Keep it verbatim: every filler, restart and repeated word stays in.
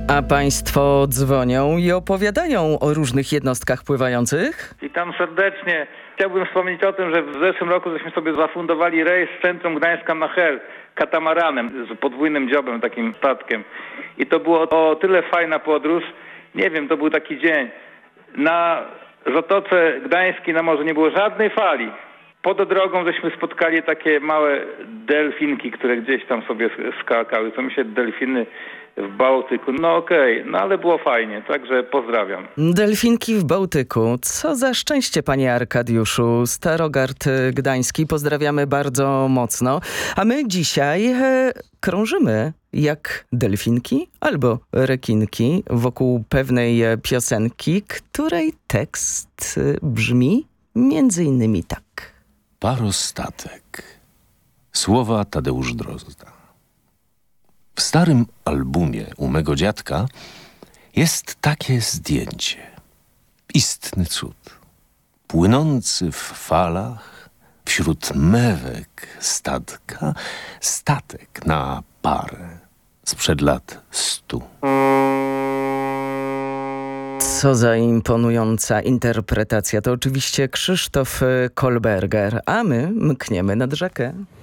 A państwo dzwonią i opowiadają o różnych jednostkach pływających? Witam serdecznie. Chciałbym wspomnieć o tym, że w zeszłym roku żeśmy sobie zafundowali rejs z centrum Gdańska na Hel katamaranem z podwójnym dziobem, takim statkiem. I to było o tyle fajna podróż. Nie wiem, to był taki dzień. Na Zatoce Gdańskiej na morzu nie było żadnej fali. Pod drogą żeśmy spotkali takie małe delfinki, które gdzieś tam sobie skakały. Co mi się delfiny w Bałtyku. No okej, okay. No ale było fajnie, także pozdrawiam. Delfinki w Bałtyku. Co za szczęście, panie Arkadiuszu. Starogard Gdański, pozdrawiamy bardzo mocno. A my dzisiaj e, krążymy jak delfinki albo rekinki wokół pewnej piosenki, której tekst brzmi między innymi tak. Parostatek. Słowa Tadeusz Drozda. W starym albumie u mego dziadka jest takie zdjęcie. Istny cud. Płynący w falach wśród mewek statka statek na parę sprzed lat stu. Co za imponująca interpretacja. To oczywiście Krzysztof Kolberger, a my mkniemy nad rzekę.